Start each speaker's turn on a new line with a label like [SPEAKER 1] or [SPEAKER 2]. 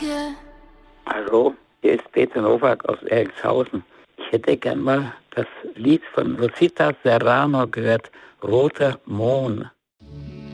[SPEAKER 1] dir.
[SPEAKER 2] Hallo, hier ist Peter Nowak aus Erikshausen. Ich hätte gern mal das Lied von Rosita Serrano gehört, Roter Mohn.